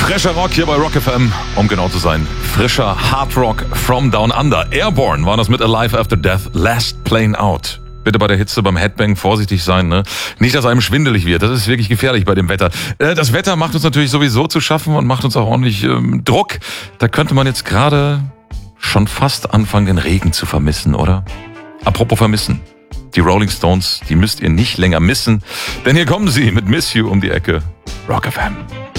Frischer Rock hier bei Rock FM, um genau zu sein. Frischer Hard Rock from Down Under. Airborne war das mit Alive After Death, Last Plane Out. Bitte bei der Hitze, beim Headbang vorsichtig sein, ne? Nicht, dass einem schwindelig wird. Das ist wirklich gefährlich bei dem Wetter. Das Wetter macht uns natürlich sowieso zu schaffen und macht uns auch ordentlich Druck. Da könnte man jetzt gerade schon fast anfangen, den Regen zu vermissen, oder? Apropos vermissen. Die Rolling Stones, die müsst ihr nicht länger missen. Denn hier kommen sie mit Miss You um die Ecke. Rock FM.